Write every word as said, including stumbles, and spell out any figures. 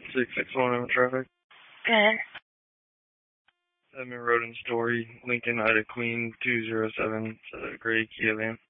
six six one on traffic. Good. Edmund Road in Story, Lincoln, Ida Queen, two zero seven, it's a gray Kia van.